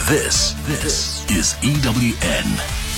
This is EWN.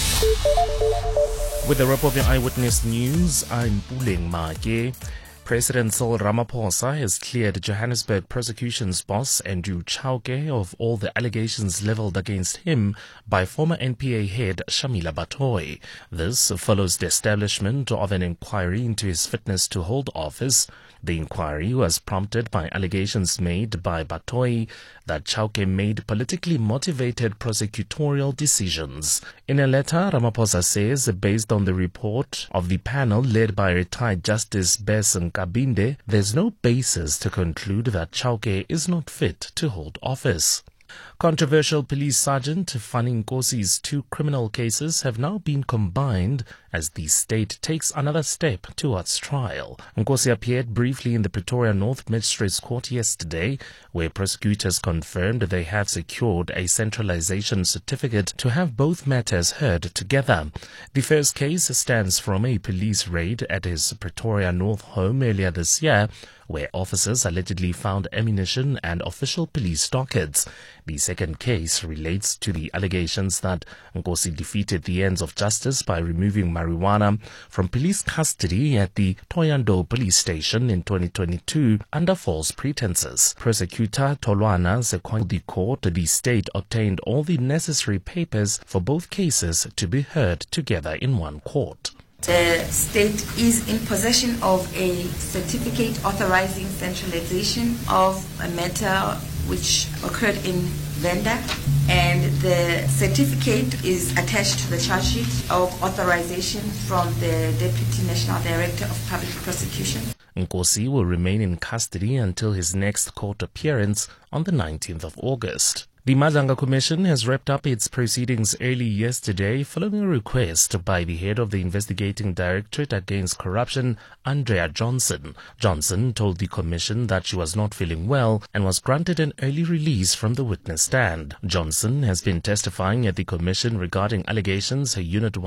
With the wrap of your Eyewitness News, I'm Puleng Make. President Cyril Ramaphosa has cleared Johannesburg prosecution's boss Andrew Chauke of all the allegations leveled against him by former NPA head Shamila Batohi. This follows the establishment of an inquiry into his fitness to hold office. The inquiry was prompted by allegations made by Batohi that Chauke made politically motivated prosecutorial decisions. In a letter, Ramaphosa says, based on the report of the panel led by retired Justice Bess Nkabinde, there's no basis to conclude that Chauke is not fit to hold office. Controversial police sergeant Fanny Nkosi's two criminal cases have now been combined as the state takes another step towards trial. Nkosi appeared briefly in the Pretoria North Magistrates Court yesterday, where prosecutors confirmed they have secured a centralization certificate to have both matters heard together. The first case stems from a police raid at his Pretoria North home earlier this year, where officers allegedly found ammunition and official police dockets. The second case relates to the allegations that Nkosi defeated the ends of justice by removing marijuana from police custody at the Thohoyandou police station in 2022 under false pretenses. Prosecutor Tolwana told the court the state obtained all the necessary papers for both cases to be heard together in one court. The state is in possession of a certificate authorizing centralization of a matter which occurred in Venda, and the certificate is attached to the charge sheet of authorization from the Deputy National Director of Public Prosecution. Nkosi will remain in custody until his next court appearance on the 19th of August. The Madlanga Commission has wrapped up its proceedings early yesterday following a request by the head of the Investigating Directorate Against Corruption, Andrea Johnson. Johnson told the Commission that she was not feeling well and was granted an early release from the witness stand. Johnson has been testifying at the Commission regarding allegations her unit